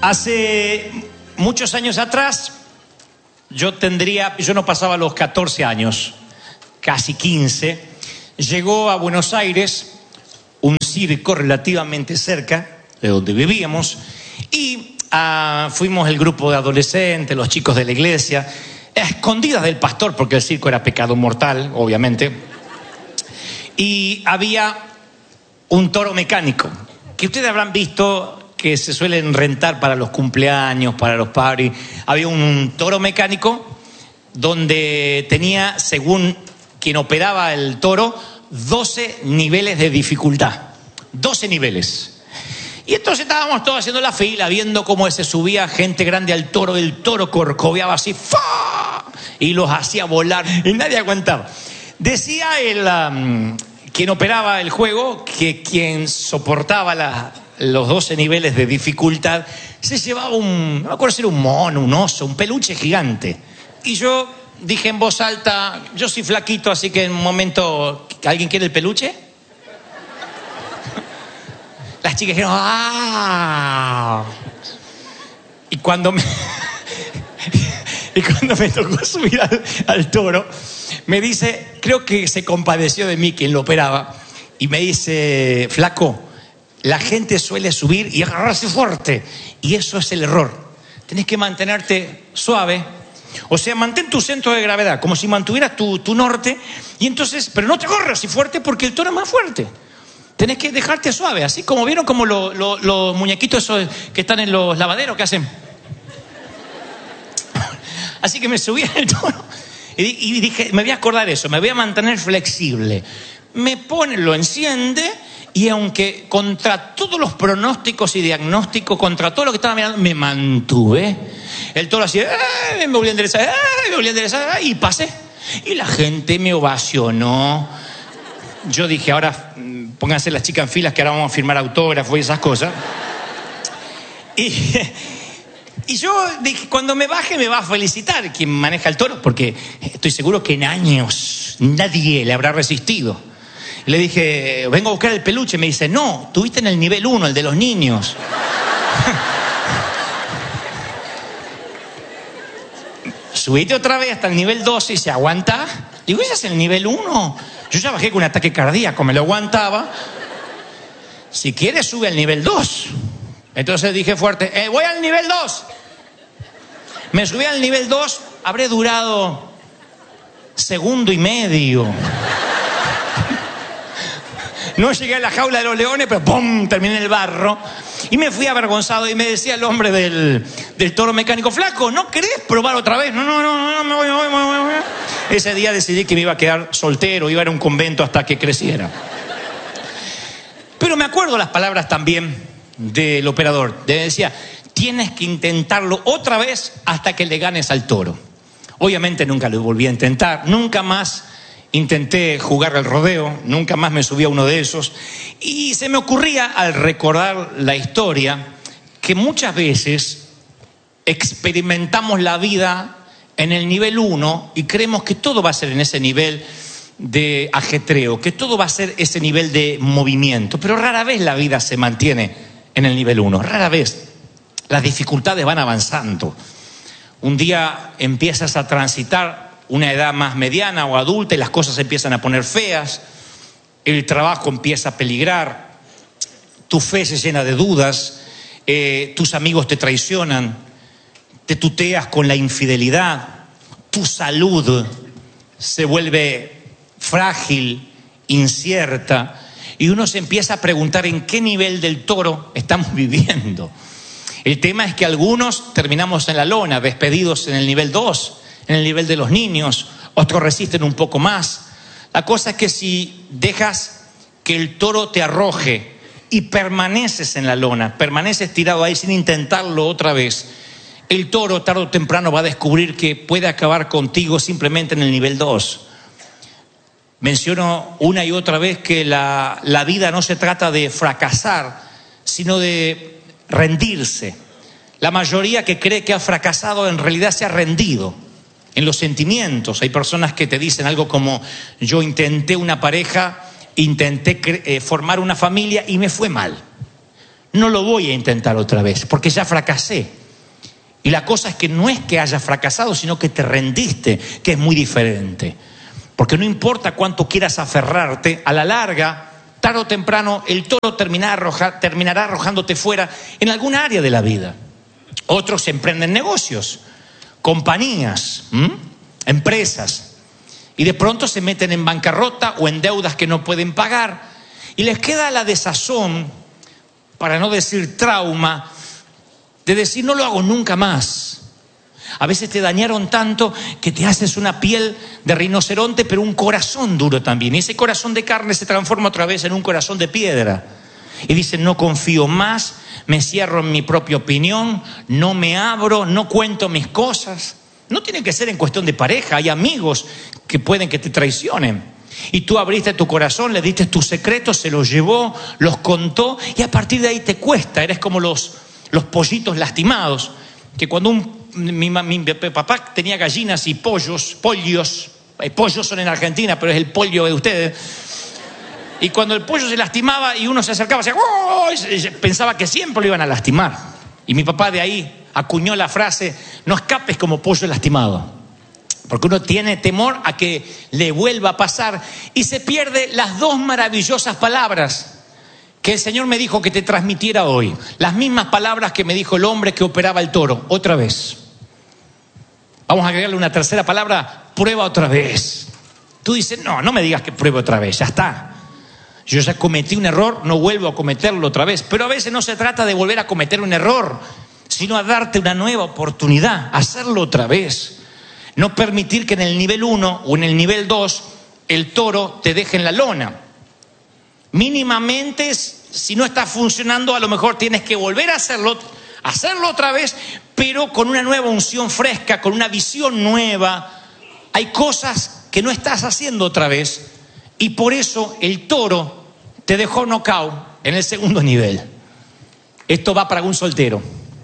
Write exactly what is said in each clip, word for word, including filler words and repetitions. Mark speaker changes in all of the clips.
Speaker 1: Hace muchos años atrás, yo tendría, yo no pasaba los catorce años, casi quince, llegó a Buenos Aires un circo relativamente cerca de donde vivíamos y uh, fuimos el grupo de adolescentes, los chicos de la iglesia, a escondidas del pastor porque el circo era pecado mortal, obviamente, y había un toro mecánico que ustedes habrán visto que se suelen rentar para los cumpleaños, para los parties. Había un toro mecánico donde tenía, según quien operaba el toro, doce niveles de dificultad. doce niveles. Y entonces estábamos todos haciendo la fila, viendo cómo se subía gente grande al toro. El toro corcoveaba así, ¡fa! Y los hacía volar. Y nadie aguantaba. Decía el um, quien operaba el juego que quien soportaba la... los doce niveles de dificultad, se llevaba un, no me acuerdo si era un mono, un oso, un peluche gigante. Y yo dije en voz alta, yo soy flaquito, así que en un momento, ¿alguien quiere el peluche? Las chicas dijeron, ¡ah! Y cuando me, y cuando me tocó subir al, al toro, me dice, creo que se compadeció de mí quien lo operaba, y me dice, flaco, la gente suele subir y agarrarse fuerte. Y eso es el error. Tenés que mantenerte suave. O sea, mantén tu centro de gravedad, como si mantuvieras tu, tu norte. Y entonces, pero no te agarras así fuerte porque el toro es más fuerte. Tenés que dejarte suave. Así como vieron como lo, lo, los muñequitos esos que están en los lavaderos que hacen. Así que me subí al toro. Y, y dije, me voy a acordar eso, me voy a mantener flexible. Me pone, lo enciende. Y aunque contra todos los pronósticos y diagnósticos, contra todo lo que estaba mirando, me mantuve. El toro así, ¡eh! me volví a enderezar, ¡eh! me volví a enderezar, y pasé. Y la gente me ovacionó. Yo dije, ahora pónganse las chicas en filas que ahora vamos a firmar autógrafos y esas cosas. Y, y yo dije, cuando me baje me va a felicitar quien maneja el toro, porque estoy seguro que en años nadie le habrá resistido. Le dije, vengo a buscar el peluche. Me dice, no, tuviste en el nivel uno, el de los niños. Subite otra vez hasta el nivel doce y se aguanta. Digo, ¿ese es el nivel uno? Yo ya bajé con un ataque cardíaco, me lo aguantaba. Si quieres, sube al nivel dos. Entonces dije fuerte, eh, voy al nivel dos. Me subí al nivel dos, habré durado segundo y medio. No llegué a la jaula de los leones, pero ¡pum! Terminé en el barro. Y me fui avergonzado y me decía el hombre del, del toro mecánico, flaco, ¿no querés probar otra vez? No, no, no, no, me voy, me voy, me voy. Ese día decidí que me iba a quedar soltero, iba a ir a un convento hasta que creciera. Pero me acuerdo las palabras también del operador. Le decía, tienes que intentarlo otra vez hasta que le ganes al toro. Obviamente nunca lo volví a intentar, nunca más intenté jugar al rodeo, nunca más me subí a uno de esos. Y se me ocurría, al recordar la historia, que muchas veces experimentamos la vida en el nivel uno y creemos que todo va a ser en ese nivel de ajetreo, que todo va a ser ese nivel de movimiento. Pero rara vez la vida se mantiene en el nivel uno, rara vez. Las dificultades van avanzando. Un día empiezas a transitar una edad más mediana o adulta y las cosas se empiezan a poner feas, el trabajo empieza a peligrar, tu fe se llena de dudas, eh, tus amigos te traicionan, te tuteas con la infidelidad, tu salud se vuelve frágil, incierta, y uno se empieza a preguntar en qué nivel del toro estamos viviendo. El tema es que algunos terminamos en la lona, despedidos en el nivel dos, en el nivel de los niños, otros resisten un poco más. La cosa es que si dejas que el toro te arroje y permaneces en la lona, permaneces tirado ahí sin intentarlo otra vez, el toro tarde o temprano va a descubrir que puede acabar contigo simplemente en el nivel dos. Menciono una y otra vez que la, la vida no se trata de fracasar, sino de rendirse. La mayoría que cree que ha fracasado en realidad se ha rendido. En los sentimientos, hay personas que te dicen algo como, yo intenté una pareja, intenté eh, formar una familia y me fue mal. no lo voy a intentar otra vez, porque ya fracasé. Y la cosa es que no es que hayas fracasado, sino que te rendiste, que es muy diferente. Porque no importa cuánto quieras aferrarte, a la larga, tarde o temprano, el toro terminará, arroja, terminará arrojándote fuera en algún área de la vida. Otros emprenden negocios, compañías, ¿m? empresas, y de pronto se meten en bancarrota o en deudas que no pueden pagar, y les queda la desazón, para no decir trauma, de decir no lo hago nunca más. A veces te dañaron tanto que te haces una piel de rinoceronte, pero un corazón duro también. Y ese corazón de carne se transforma otra vez en un corazón de piedra. Y dicen, no confío más, me cierro en mi propia opinión, no me abro, no cuento mis cosas. No tiene que ser en cuestión de pareja, hay amigos que pueden que te traicionen. Y tú abriste tu corazón, le diste tus secretos, se los llevó, los contó, y a partir de ahí te cuesta. Eres como los, los pollitos lastimados, que cuando un, mi, mi papá tenía gallinas y pollos, pollos, eh, pollos son en Argentina, pero es el pollo de ustedes. Y cuando el pollo se lastimaba y uno se acercaba, decía, ¡oh! Pensaba que siempre lo iban a lastimar. Y mi papá de ahí acuñó la frase, no escapes como pollo lastimado. Porque uno tiene temor a que le vuelva a pasar y se pierde las dos maravillosas palabras que el Señor me dijo que te transmitiera hoy. Las mismas palabras que me dijo el hombre que operaba el toro, otra vez. Vamos a agregarle una tercera palabra, prueba otra vez. Tú dices, no, no me digas que pruebe otra vez, ya está. Yo ya cometí un error, no vuelvo a cometerlo otra vez. Pero a veces no se trata de volver a cometer un error, sino a darte una nueva oportunidad, hacerlo otra vez. No permitir que en el nivel uno o en el nivel dos el toro te deje en la lona. Mínimamente, si no está funcionando, a lo mejor tienes que volver a hacerlo, hacerlo otra vez, pero con una nueva unción fresca, con una visión nueva. Hay cosas que no estás haciendo otra vez y por eso el toro te dejó knockout en el segundo nivel. Esto va para un soltero.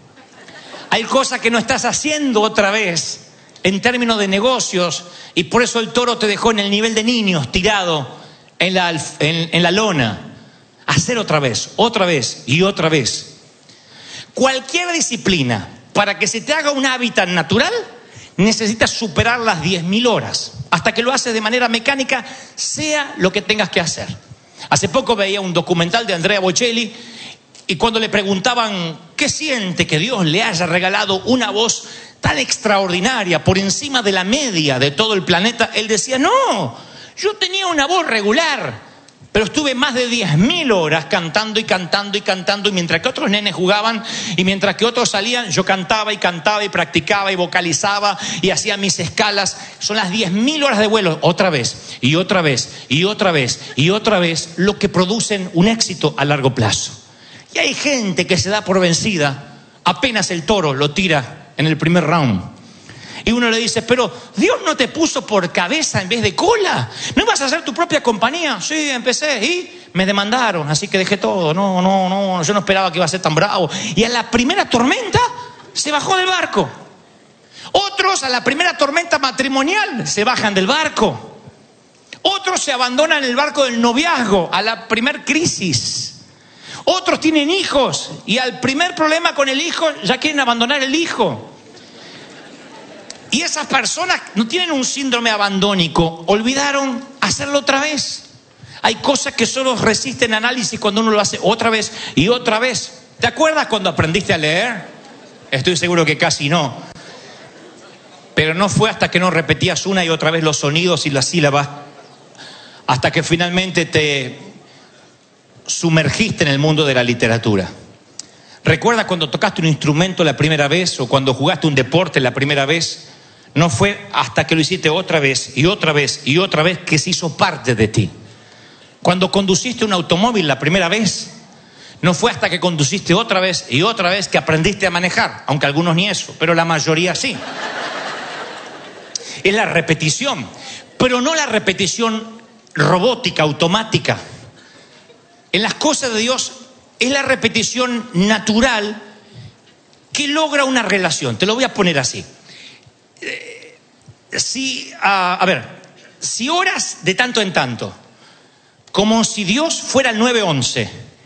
Speaker 1: Hay cosas que no estás haciendo otra vez en términos de negocios y por eso el toro te dejó en el nivel de niños, tirado en la, en, en la lona. Hacer otra vez, otra vez y otra vez. Cualquier disciplina, para que se te haga un hábitat natural, necesitas superar las diez mil horas. Hasta que lo haces de manera mecánica, sea lo que tengas que hacer. Hace poco veía un documental de Andrea Bocelli y cuando le preguntaban qué siente que Dios le haya regalado una voz tan extraordinaria, por encima de la media de todo el planeta, él decía, no, yo tenía una voz regular, pero estuve más de diez mil horas cantando y cantando y cantando, y mientras que otros nenes jugaban y mientras que otros salían, yo cantaba y cantaba y practicaba y vocalizaba y hacía mis escalas. Son las diez mil horas de vuelo, otra vez y otra vez y otra vez y otra vez, lo que producen un éxito a largo plazo. Y hay gente que se da por vencida apenas el toro lo tira en el primer round. Y uno le dice, pero Dios no te puso por cabeza en vez de cola. ¿No ibas a hacer tu propia compañía? Sí, empecé y me demandaron, así que dejé todo. No, no, no, yo no esperaba que iba a ser tan bravo. Y a la primera tormenta se bajó del barco. Otros a la primera tormenta matrimonial se bajan del barco. Otros se abandonan el barco del noviazgo a la primer crisis. Otros tienen hijos y al primer problema con el hijo ya quieren abandonar el hijo. Y esas personas no tienen un síndrome abandónico, olvidaron hacerlo otra vez. Hay cosas que solo resisten análisis cuando uno lo hace otra vez y otra vez. ¿Te acuerdas cuando aprendiste a leer? Estoy seguro que casi no. Pero no fue hasta que no repetías una y otra vez los sonidos y las sílabas, hasta que finalmente te sumergiste en el mundo de la literatura. ¿Recuerdas cuando tocaste un instrumento la primera vez o cuando jugaste un deporte la primera vez? No fue hasta que lo hiciste otra vez y otra vez y otra vez que se hizo parte de ti. Cuando conduciste un automóvil la primera vez, no fue hasta que conduciste otra vez y otra vez que aprendiste a manejar, aunque algunos ni eso, pero la mayoría sí. Es la repetición, pero no la repetición robótica, automática. En las cosas de Dios es la repetición natural que logra una relación. Te lo voy a poner así. Eh, si, uh, a ver, si oras de tanto en tanto, como si Dios fuera el nueve once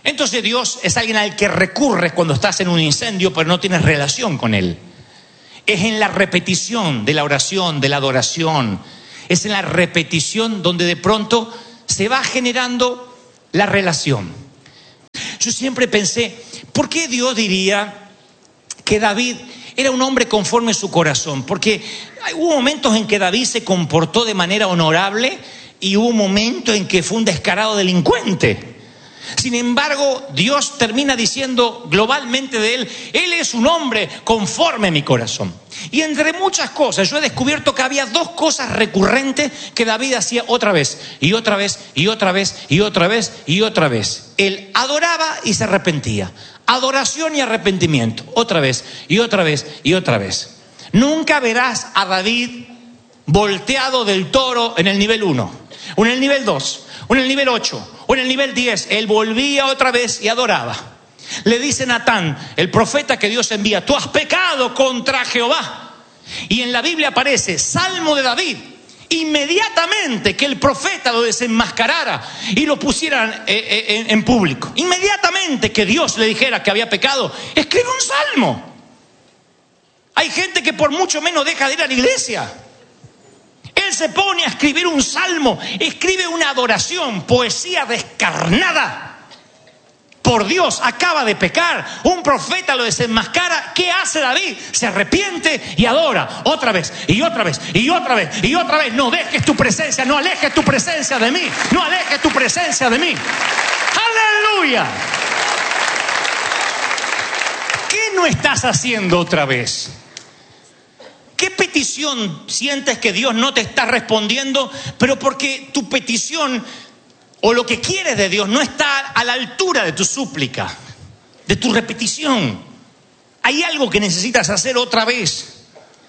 Speaker 1: Entonces Dios es alguien al que recurres cuando estás en un incendio, pero no tienes relación con Él. Es en la repetición de la oración, de la adoración. Es en la repetición donde de pronto se va generando la relación. Yo siempre pensé, ¿por qué Dios diría que David era un hombre conforme a su corazón? Porque hubo momentos en que David se comportó de manera honorable y hubo momentos en que fue un descarado delincuente. Sin embargo, Dios termina diciendo globalmente de él, él es un hombre conforme a mi corazón. Y entre muchas cosas, yo he descubierto que había dos cosas recurrentes que David hacía otra vez, y otra vez, y otra vez, y otra vez, y otra vez. Él adoraba y se arrepentía. Adoración y arrepentimiento, otra vez, y otra vez, y otra vez. Nunca verás a David volteado del toro en el nivel uno, o en el nivel dos, o en el nivel ocho, o en el nivel diez. Él volvía otra vez y adoraba. Le dice Natán, el profeta que Dios envía, tú has pecado contra Jehová. Y en la Biblia aparece Salmo de David. Inmediatamente que el profeta lo desenmascarara y lo pusieran en, en público, inmediatamente que Dios le dijera que había pecado, escribe un salmo. Hay gente que por mucho menos deja de ir a la iglesia. Él se pone a escribir un salmo, escribe una adoración, poesía descarnada. Por Dios, acaba de pecar, un profeta lo desenmascara. ¿Qué hace David? Se arrepiente y adora otra vez, y otra vez, y otra vez, y otra vez. No dejes tu presencia, no alejes tu presencia de mí, no alejes tu presencia de mí. ¡Aleluya! ¿Qué no estás haciendo otra vez? ¿Qué petición sientes que Dios no te está respondiendo, pero porque tu petición o lo que quieres de Dios no está a la altura de tu súplica, de tu repetición? Hay algo que necesitas hacer otra vez.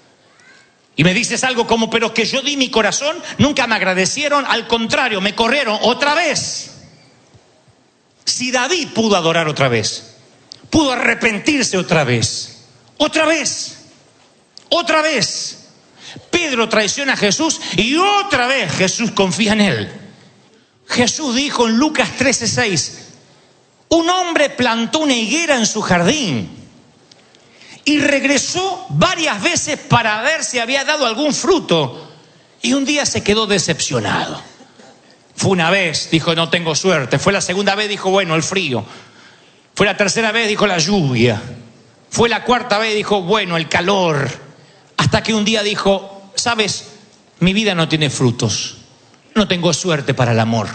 Speaker 1: Y me dices algo como, pero que yo di mi corazón, nunca me agradecieron, al contrario, me corrieron otra vez. Si David pudo adorar otra vez, pudo arrepentirse otra vez, otra vez, otra vez. Pedro traiciona a Jesús y otra vez Jesús confía en él. Jesús dijo en Lucas trece seis, un hombre plantó una higuera en su jardín y regresó varias veces para ver si había dado algún fruto, y un día se quedó decepcionado. Fue una vez, dijo, no tengo suerte. Fue la segunda vez, dijo, bueno, el frío. Fue la tercera vez, dijo, la lluvia. Fue la cuarta vez, dijo, bueno, el calor. Hasta que un día dijo, sabes, mi vida no tiene frutos. No tengo suerte para el amor.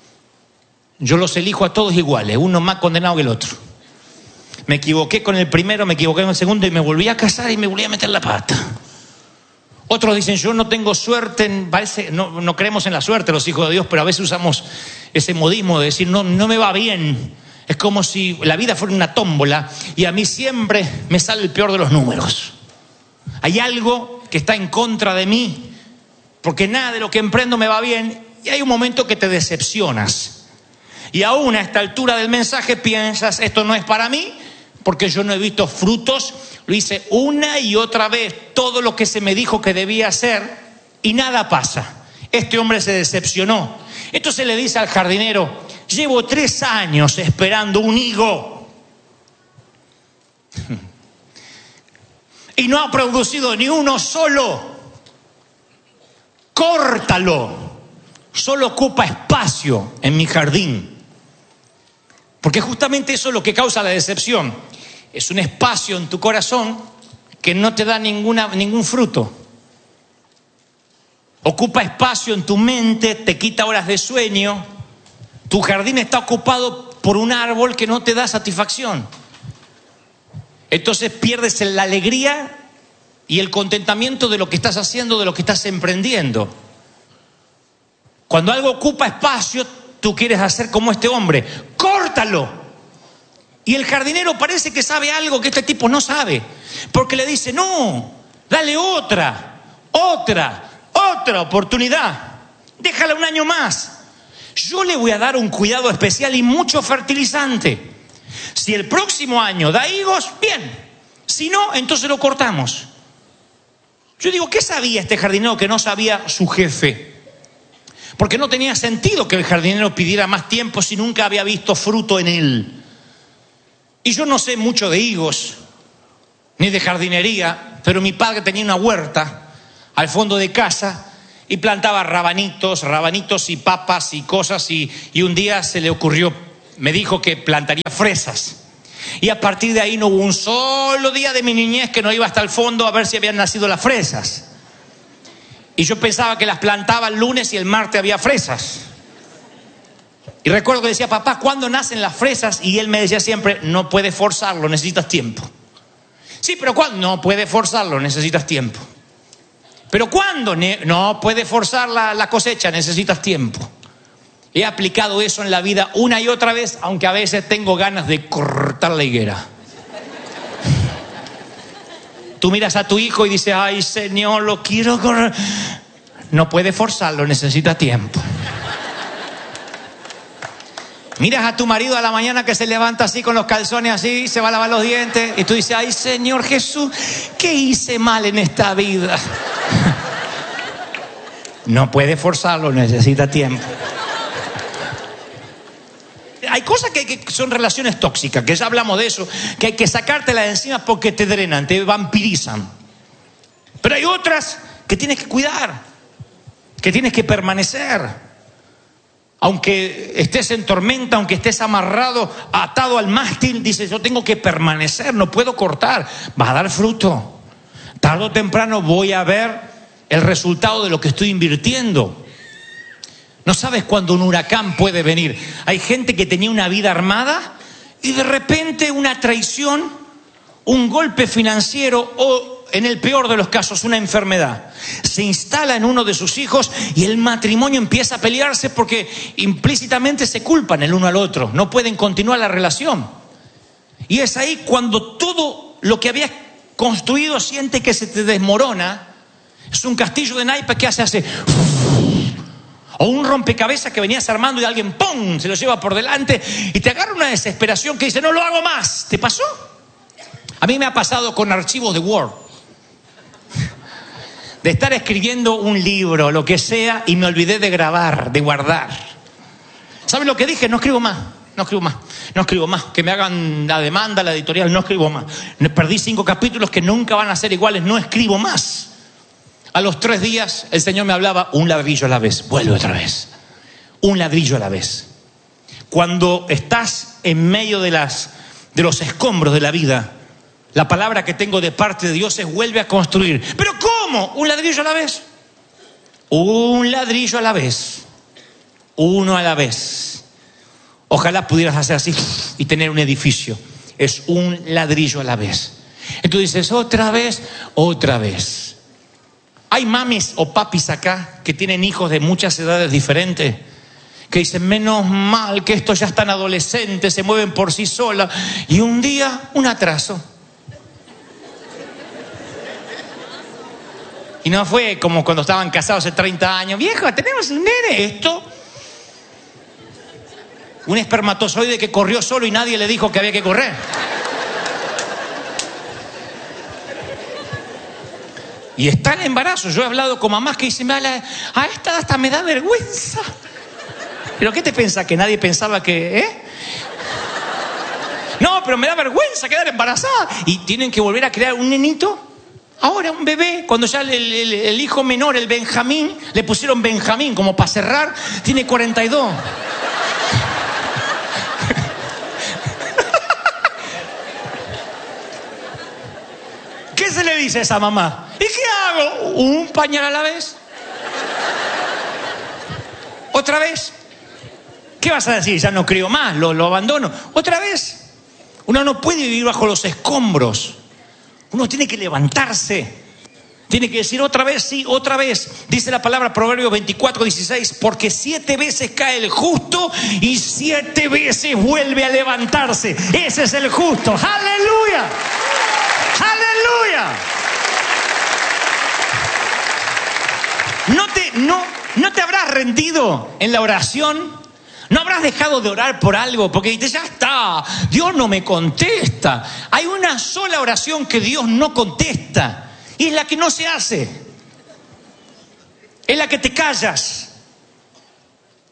Speaker 1: Yo los elijo a todos iguales, uno más condenado que el otro. Me equivoqué con el primero, me equivoqué con el segundo y me volví a casar y me volví a meter la pata. Otros dicen, yo no tengo suerte, parece, no, no creemos en la suerte los hijos de Dios, pero a veces usamos ese modismo de decir, no, no me va bien. Es como si la vida fuera una tómbola y a mí siempre me sale el peor de los números. Hay algo que está en contra de mí, porque nada de lo que emprendo me va bien, y hay un momento que te decepcionas. Y aún a esta altura del mensaje piensas, esto no es para mí, porque yo no he visto frutos. Lo hice una y otra vez, todo lo que se me dijo que debía hacer, y nada pasa. Este hombre se decepcionó. Entonces le dice al jardinero, llevo tres años esperando un higo y no ha producido ni uno solo. Córtalo, solo ocupa espacio en mi jardín. Porque justamente eso es lo que causa la decepción. Es un espacio en tu corazón que no te da ninguna, ningún fruto. Ocupa espacio en tu mente, te quita horas de sueño. Tu jardín está ocupado por un árbol que no te da satisfacción. Entonces pierdes la alegría y el contentamiento de lo que estás haciendo, de lo que estás emprendiendo. Cuando algo ocupa espacio, tú quieres hacer como este hombre, córtalo. Y el jardinero parece que sabe algo que este tipo no sabe, porque le dice, no, dale otra, otra, otra oportunidad, déjala un año más. Yo le voy a dar un cuidado especial y mucho fertilizante. Si el próximo año da higos, bien. Si no, entonces lo cortamos. Yo digo, ¿qué sabía este jardinero que no sabía su jefe? porque no tenía sentido que el jardinero pidiera más tiempo si nunca había visto fruto en él. Y yo no sé mucho de higos, ni de jardinería, pero mi padre tenía una huerta al fondo de casa y plantaba rabanitos, rabanitos y papas y cosas, y, y un día se le ocurrió, me dijo que plantaría fresas. Y a partir de ahí no hubo un solo día de mi niñez que no iba hasta el fondo a ver si habían nacido las fresas. Y yo pensaba que las plantaba el lunes y el martes había fresas. Y recuerdo que decía, papá, ¿cuándo nacen las fresas? Y él me decía siempre, no puedes forzarlo, necesitas tiempo. Sí, pero ¿cuándo? No puedes forzarlo, necesitas tiempo. ¿Pero cuándo? No puedes forzar la, la cosecha, necesitas tiempo. He aplicado eso en la vida una y otra vez, aunque a veces tengo ganas de cortar la higuera. Tú miras a tu hijo y dices, ay, Señor, lo quiero correr. No puedes forzarlo, necesita tiempo. Miras a tu marido a la mañana que se levanta así con los calzones así, se va a lavar los dientes, y tú dices, ay, Señor Jesús, ¿qué hice mal en esta vida? No puede forzarlo, necesita tiempo. Hay cosas que, que son relaciones tóxicas, que ya hablamos de eso, que hay que sacártelas de encima porque te drenan, te vampirizan. Pero hay otras que tienes que cuidar, que tienes que permanecer. Aunque estés en tormenta, aunque estés amarrado, atado al mástil, dices, yo tengo que permanecer, no puedo cortar. Va a dar fruto. Tarde o temprano voy a ver el resultado de lo que estoy invirtiendo. No sabes cuándo un huracán puede venir. Hay gente que tenía una vida armada y de repente una traición, un golpe financiero o, en el peor de los casos, una enfermedad. Se instala en uno de sus hijos y el matrimonio empieza a pelearse porque implícitamente se culpan el uno al otro. No pueden continuar la relación. Y es ahí cuando todo lo que habías construido siente que se te desmorona. Es un castillo de naipes que hace hace... O un rompecabezas que venías armando y alguien ¡pum! Se lo lleva por delante y te agarra una desesperación que dice, no lo hago más. ¿Te pasó? A mí me ha pasado con archivos de Word. De estar escribiendo un libro, lo que sea, y me olvidé de grabar, de guardar. ¿Sabes lo que dije? No escribo más, no escribo más, no escribo más. Que me hagan la demanda, la editorial, no escribo más. Perdí cinco capítulos que nunca van a ser iguales, no escribo más. A los tres días el Señor me hablaba, un ladrillo a la vez, vuelve otra vez. Un ladrillo a la vez. Cuando estás en medio de, las, de los escombros de la vida, la palabra que tengo de parte de Dios es vuelve a construir. ¿Pero cómo? ¿Un ladrillo a la vez? Un ladrillo a la vez. Uno a la vez. Ojalá pudieras hacer así y tener un edificio. Es un ladrillo a la vez. Entonces dices, otra vez, otra vez. Hay mamis o papis acá que tienen hijos de muchas edades diferentes, que dicen, menos mal que estos ya están adolescentes, se mueven por sí solas, y un día un atraso. Y no fue como cuando estaban casados hace treinta años, vieja, tenemos un nene, esto. Un espermatozoide que corrió solo y nadie le dijo que había que correr. Y está el embarazo. Yo he hablado con mamás que dicen, a, la, a esta hasta me da vergüenza. ¿Pero qué te pensás? ¿Que nadie pensaba que...? ¿eh? No, pero me da vergüenza quedar embarazada. Y tienen que volver a crear un nenito. Ahora, un bebé. Cuando ya el, el, el hijo menor, el Benjamín, le pusieron Benjamín, como para cerrar, tiene cuarenta y dos. ¿Qué se le dice a esa mamá? ¿Y qué hago? ¿Un pañal a la vez? ¿Otra vez? ¿Qué vas a decir? Ya no creo más, lo, lo abandono. ¿Otra vez? Uno no puede vivir bajo los escombros. Uno tiene que levantarse. Tiene que decir otra vez, sí, otra vez. Dice la palabra Proverbios veinticuatro, dieciséis, porque siete veces cae el justo y siete veces vuelve a levantarse. Ese es el justo. ¡Aleluya! ¡Aleluya! ¿No te, no, ¿No te habrás rendido en la oración? ¿No habrás dejado de orar por algo? Porque dices, ya está, Dios no me contesta. Hay una sola oración que Dios no contesta, y es la que no se hace. Es la que te callas.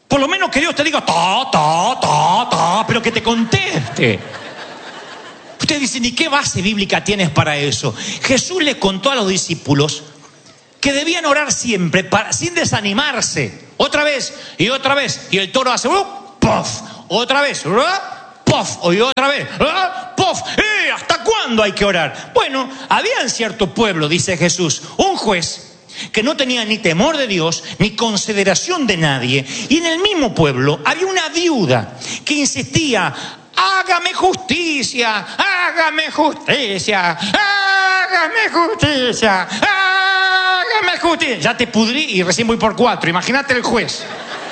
Speaker 1: Por lo menos que Dios te diga, ta, ta, ta, ta, pero que te conteste. Ustedes dicen, ¿y qué base bíblica tienes para eso? Jesús le contó a los discípulos que debían orar siempre, para, sin desanimarse. Otra vez, y otra vez. Y el toro hace, ¡uh! ¡Puff! Otra vez, ¡uh! ¡Puff! Y otra vez, ¡uh! ¡Puff! ¡Eh! ¿Hasta cuándo hay que orar? Bueno, había en cierto pueblo, dice Jesús, un juez que no tenía ni temor de Dios, ni consideración de nadie. Y en el mismo pueblo había una viuda que insistía, hágame justicia, hágame justicia, hágame justicia, hágame justicia. Ya te pudrí y recién voy por cuatro, imagínate el juez.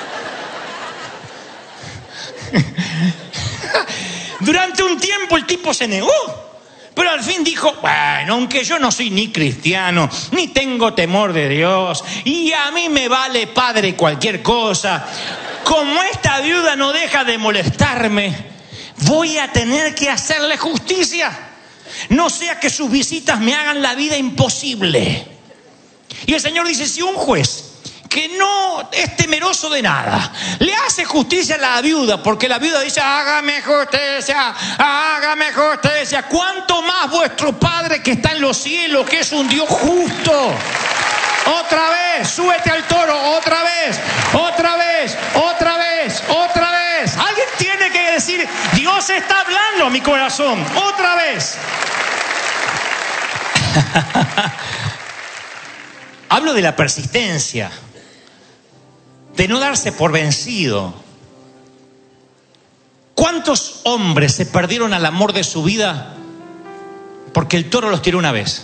Speaker 1: Durante un tiempo el tipo se negó. Pero al fin dijo, bueno, aunque yo no soy ni cristiano, ni tengo temor de Dios, y a mí me vale padre cualquier cosa, como esta viuda no deja de molestarme, voy a tener que hacerle justicia. No sea que sus visitas me hagan la vida imposible. Y el Señor dice, si un juez que no es temeroso de nada le hace justicia a la viuda, porque la viuda dice, hágame justicia, hágame justicia, ¿cuánto más vuestro Padre que está en los cielos, que es un Dios justo? Otra vez, súbete al toro, otra vez, otra vez, otra vez, otra vez. Alguien tiene que decir, Dios está hablando a mi corazón, otra vez. Hablo de la persistencia, de no darse por vencido. ¿Cuántos hombres se perdieron al amor de su vida porque el toro los tiró una vez?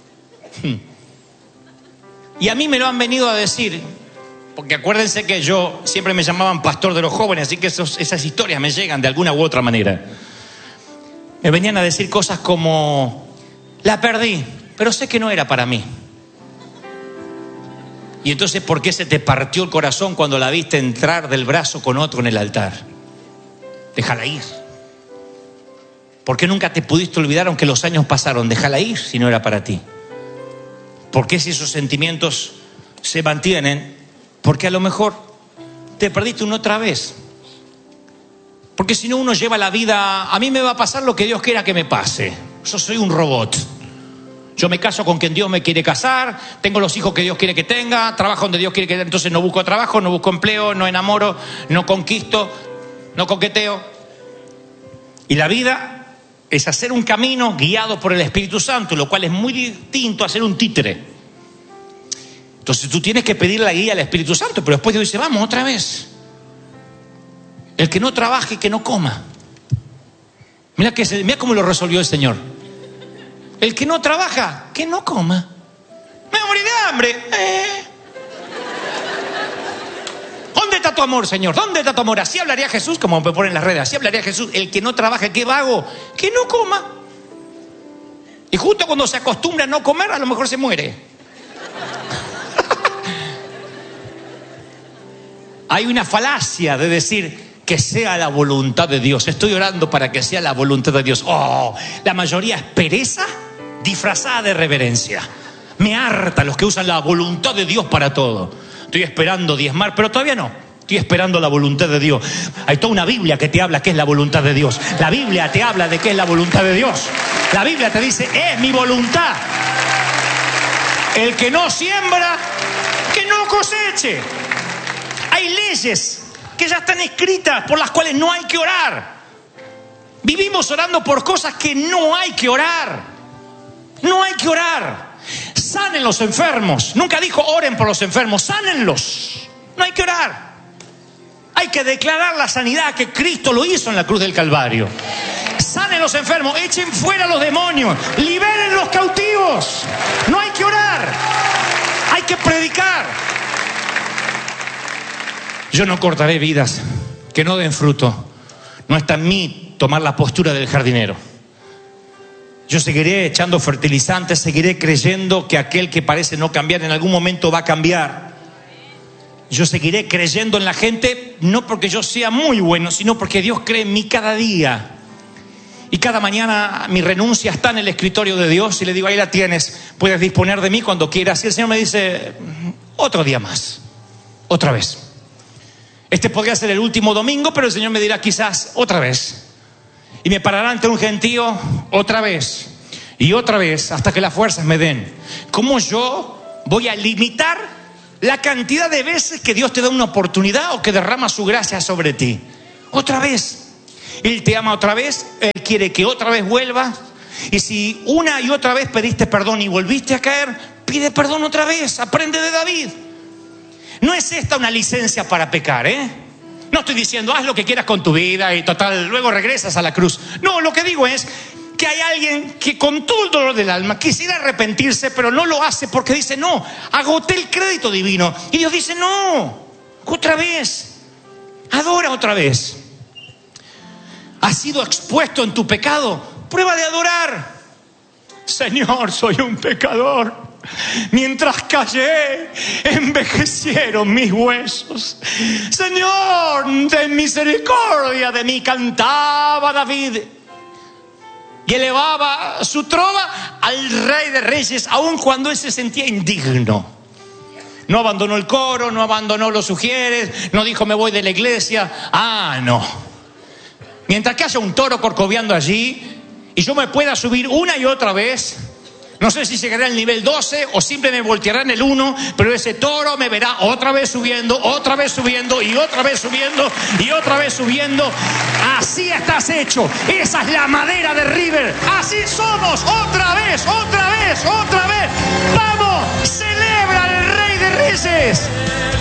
Speaker 1: Y a mí me lo han venido a decir, porque acuérdense que yo siempre me llamaban pastor de los jóvenes, así que esos, esas historias me llegan de alguna u otra manera. Me venían a decir cosas como, la perdí, pero sé que no era para mí. Y entonces, ¿por qué se te partió el corazón cuando la viste entrar del brazo con otro en el altar? Déjala ir. ¿Por qué nunca te pudiste olvidar aunque los años pasaron? Déjala ir si no era para ti. ¿Por qué si esos sentimientos se mantienen? Porque a lo mejor te perdiste una otra vez. Porque si no, uno lleva la vida, a mí me va a pasar lo que Dios quiera que me pase. Yo soy un robot. Yo me caso con quien Dios me quiere casar, tengo los hijos que Dios quiere que tenga, trabajo donde Dios quiere que tenga, entonces no busco trabajo, no busco empleo, no enamoro, no conquisto, no coqueteo. Y la vida es hacer un camino guiado por el Espíritu Santo, lo cual es muy distinto a hacer un títere. Entonces tú tienes que pedir la guía al Espíritu Santo, pero después Dios dice, vamos otra vez. El que no trabaje, que no coma. Mira, que se, mira cómo lo resolvió el Señor. El que no trabaja, que no coma. Me voy a morir de hambre. Eh. ¿Dónde está tu amor, Señor? ¿Dónde está tu amor? Así hablaría Jesús, como me ponen en las redes. Así hablaría Jesús. El que no trabaja, que vago, que no coma. Y justo cuando se acostumbra a no comer, a lo mejor se muere. Hay una falacia de decir que sea la voluntad de Dios. Estoy orando para que sea la voluntad de Dios. Oh, la mayoría es pereza disfrazada de reverencia. Me harta los que usan la voluntad de Dios para todo. Estoy esperando diezmar, pero todavía no. Estoy esperando la voluntad de Dios. Hay toda una Biblia que te habla que es la voluntad de Dios. La Biblia te habla de que es la voluntad de Dios. La Biblia te dice, es mi voluntad. El que no siembra, que no coseche. Hay leyes que ya están escritas por las cuales no hay que orar. Vivimos orando por cosas que no hay que orar. No hay que orar. Sanen los enfermos. Nunca dijo oren por los enfermos, sánenlos. No hay que orar. Hay que declarar la sanidad que Cristo lo hizo en la cruz del Calvario. Sanen los enfermos, echen fuera los demonios, liberen los cautivos. No hay que orar. Hay que predicar. Yo no cortaré vidas que no den fruto. No está en mí tomar la postura del jardinero. Yo seguiré echando fertilizantes, seguiré creyendo que aquel que parece no cambiar en algún momento va a cambiar. Yo seguiré creyendo en la gente, no porque yo sea muy bueno, sino porque Dios cree en mí cada día. Y cada mañana mi renuncia está en el escritorio de Dios y le digo, ahí la tienes, puedes disponer de mí cuando quieras. Y el Señor me dice, otro día más, otra vez. Este podría ser el último domingo, pero el Señor me dirá quizás otra vez. Y me parará ante un gentío otra vez. Y otra vez, hasta que las fuerzas me den. ¿Cómo yo voy a limitar la cantidad de veces que Dios te da una oportunidad o que derrama su gracia sobre ti? Otra vez. Él te ama otra vez. Él quiere que otra vez vuelva. Y si una y otra vez pediste perdón y volviste a caer, pide perdón otra vez. Aprende de David. No es esta una licencia para pecar, ¿eh? No estoy diciendo haz lo que quieras con tu vida y total, luego regresas a la cruz. No, lo que digo es que hay alguien que con todo el dolor del alma quisiera arrepentirse, pero no lo hace porque dice, no, agoté el crédito divino. Y Dios dice, no, otra vez, adora otra vez. ¿Has sido expuesto en tu pecado? Prueba de adorar. Señor, soy un pecador. Mientras callé, envejecieron mis huesos. Señor, ten misericordia de mí, cantaba David. Y elevaba su trova al Rey de Reyes, aun cuando él se sentía indigno. No abandonó el coro, no abandonó los sugieres, no dijo me voy de la iglesia. Ah, no. Mientras que haya un toro corcoveando allí y yo me pueda subir una y otra vez, no sé si llegaré al nivel doce o siempre me volteará en el uno, pero ese toro me verá otra vez subiendo, otra vez subiendo y otra vez subiendo y otra vez subiendo. Así estás hecho. Esa es la madera de River. Así somos. Otra vez, otra vez, otra vez. Vamos, celebra al Rey de Reyes.